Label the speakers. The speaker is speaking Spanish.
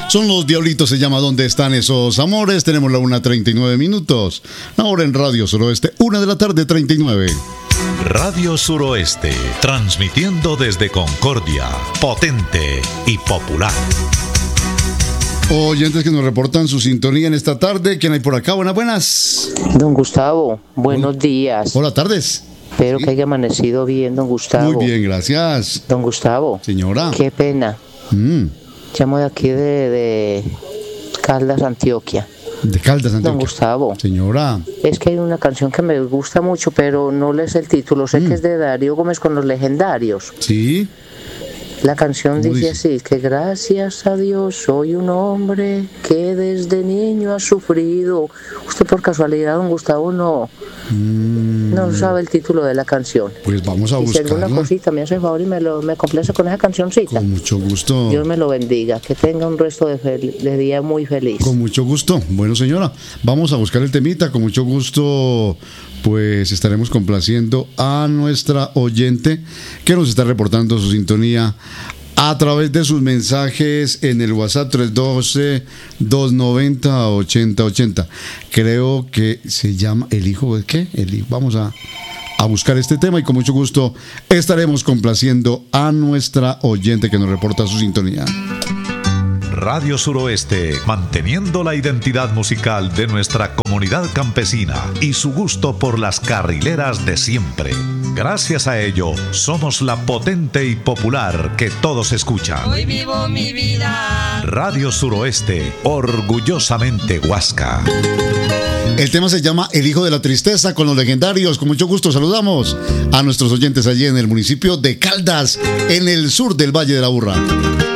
Speaker 1: Son los Diablitos, se llama ¿Dónde están esos amores? Tenemos la 1:39 minutos. Ahora en Radio Suroeste, 1:39 p.m.
Speaker 2: Radio Suroeste, transmitiendo desde Concordia, potente y popular.
Speaker 1: Oyentes que nos reportan su sintonía en esta tarde. ¿Quién hay por acá? Buenas.
Speaker 3: Don Gustavo, buenos días.
Speaker 1: Hola, tardes.
Speaker 3: Espero que haya amanecido bien, don Gustavo.
Speaker 1: Muy bien, gracias.
Speaker 3: Don Gustavo.
Speaker 1: Señora.
Speaker 3: Qué pena. Llamo de aquí de Caldas, Antioquia.
Speaker 1: De Caldas, Antioquia.
Speaker 3: Don Gustavo.
Speaker 1: Señora.
Speaker 3: Es que hay una canción que me gusta mucho, pero no le sé el título. Sé que es de Darío Gómez con Los Legendarios.
Speaker 1: Sí.
Speaker 3: La canción dice así, que gracias a Dios soy un hombre que desde niño ha sufrido. Usted por casualidad, don Gustavo, no sabe el título de la canción.
Speaker 1: Pues vamos a buscarla.
Speaker 3: Y si alguna cosita me hace el favor y me complace con esa cancioncita.
Speaker 1: Con mucho gusto.
Speaker 3: Dios me lo bendiga, que tenga un resto de día muy feliz.
Speaker 1: Con mucho gusto. Bueno, señora, vamos a buscar el temita. Con mucho gusto, pues estaremos complaciendo a nuestra oyente que nos está reportando su sintonía a través de sus mensajes en el WhatsApp 312-290-8080. Creo que se llama El Hijo de qué. Vamos a buscar este tema y con mucho gusto estaremos complaciendo a nuestra oyente que nos reporta su sintonía.
Speaker 2: Radio Suroeste, manteniendo la identidad musical de nuestra comunidad campesina y su gusto por las carrileras de siempre. Gracias a ello, somos la potente y popular que todos escuchan.
Speaker 4: Hoy vivo mi vida.
Speaker 2: Radio Suroeste, orgullosamente Huasca.
Speaker 1: El tema se llama El Hijo de la Tristeza con Los Legendarios. Con mucho gusto saludamos a nuestros oyentes allí en el municipio de Caldas, en el sur del Valle de la Burra.